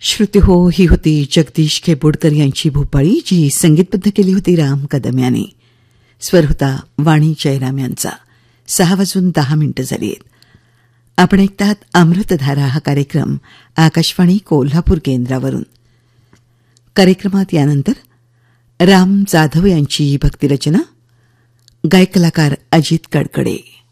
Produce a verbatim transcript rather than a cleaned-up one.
श्रुती हो ही होती जगदीश खेबोडकर यांची भोपाळी, जी संगीतबद्ध केली होती राम कदम यांनी. स्वर होता वाणी जयराम यांचा. सहा वाजून दहा मिनिटं झाली आहेत. आपण ऐकतात अमृतधारा हा कार्यक्रम आकाशवाणी कोल्हापूर केंद्रावरून. कार्यक्रमात यानंतर राम जाधव यांची भक्तिरचना, गायक कलाकार अजित कडकडे.